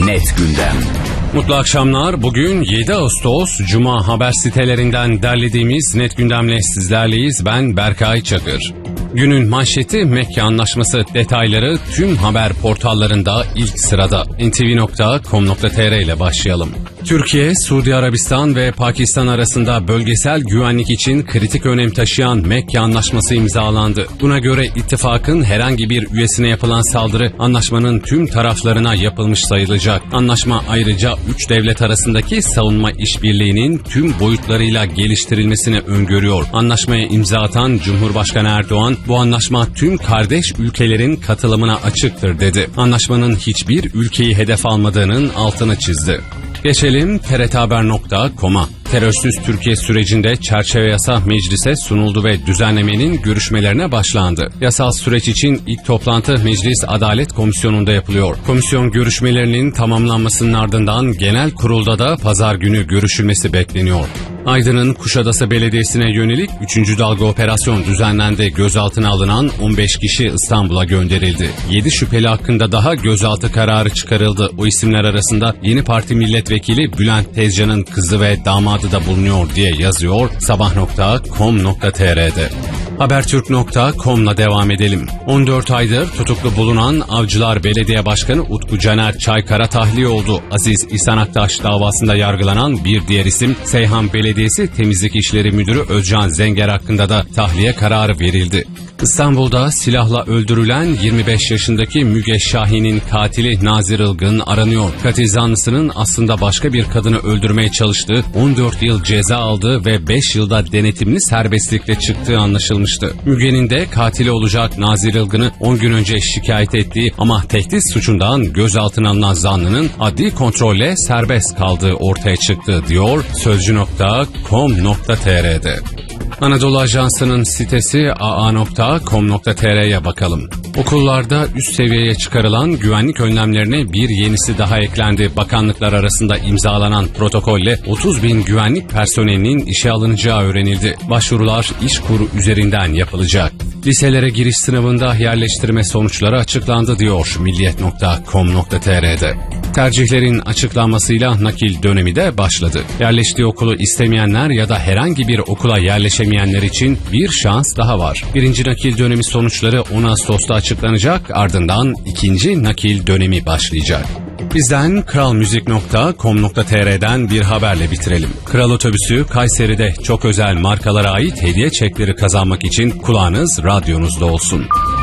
Net Gündem. Mutlu akşamlar. Bugün 7 Ağustos Cuma, haber sitelerinden derlediğimiz Net Gündem'le sizlerleyiz. Ben Berkay Çakır. Günün manşeti Mekke Anlaşması, detayları tüm haber portallarında ilk sırada. ntv.com.tr ile başlayalım. Türkiye, Suudi Arabistan ve Pakistan arasında bölgesel güvenlik için kritik önem taşıyan Mekke Anlaşması imzalandı. Buna göre ittifakın herhangi bir üyesine yapılan saldırı anlaşmanın tüm taraflarına yapılmış sayılacak. Anlaşma ayrıca 3 devlet arasındaki savunma işbirliğinin tüm boyutlarıyla geliştirilmesini öngörüyor. Anlaşmaya imza atan Cumhurbaşkanı Erdoğan, bu anlaşma tüm kardeş ülkelerin katılımına açıktır dedi. Anlaşmanın hiçbir ülkeyi hedef almadığının altını çizdi. Geçelim TRThaber.com'a. Terörsüz Türkiye sürecinde çerçeve yasa meclise sunuldu ve düzenlemenin görüşmelerine başlandı. Yasal süreç için ilk toplantı Meclis Adalet Komisyonu'nda yapılıyor. Komisyon görüşmelerinin tamamlanmasının ardından genel kurulda da pazar günü görüşülmesi bekleniyor. Aydın'ın Kuşadası Belediyesi'ne yönelik 3. dalga operasyon düzenlendi. Gözaltına alınan 15 kişi İstanbul'a gönderildi. 7 şüpheli hakkında daha gözaltı kararı çıkarıldı. O isimler arasında yeni parti milletvekili Bülent Tezcan'ın kızı ve damadı da bulunuyor diye yazıyor sabah.com.tr'de. Habertürk.com'la devam edelim. 14 aydır tutuklu bulunan Avcılar Belediye Başkanı Utku Caner Çaykara tahliye oldu. Aziz İhsan Aktaş davasında yargılanan bir diğer isim Seyhan Belediyesi Temizlik İşleri Müdürü Özcan Zenger hakkında da tahliye kararı verildi. İstanbul'da silahla öldürülen 25 yaşındaki Müge Şahin'in katili Nazir Ilgın aranıyor. Katil zanlısının aslında başka bir kadını öldürmeye çalıştığı, 14 yıl ceza aldığı ve 5 yılda denetimli serbestlikle çıktığı anlaşılmıştı. Müge'nin de katili olacak Nazir Ilgın'ı 10 gün önce şikayet ettiği ama tehdit suçundan gözaltına alınan zanlının adli kontrolle serbest kaldığı ortaya çıktı diyor Sözcü.com.tr'de. Anadolu Ajansı'nın sitesi aa.com.tr'ye bakalım. Okullarda üst seviyeye çıkarılan güvenlik önlemlerine bir yenisi daha eklendi. Bakanlıklar arasında imzalanan protokolle 30.000 güvenlik personelinin işe alınacağı öğrenildi. Başvurular İşkur üzerinden yapılacak. Liselere giriş sınavında yerleştirme sonuçları açıklandı diyor milliyet.com.tr'de. Tercihlerin açıklanmasıyla nakil dönemi de başladı. Yerleştiği okulu istemeyenler ya da herhangi bir okula yerleşemeyenler için bir şans daha var. Birinci nakil dönemi sonuçları 10 Ağustos'ta açıklanacak, ardından ikinci nakil dönemi başlayacak. Bizden kralmuzik.com.tr'den bir haberle bitirelim. Kral Otobüsü Kayseri'de çok özel markalara ait hediye çekleri kazanmak için kulağınız radyonuzda olsun.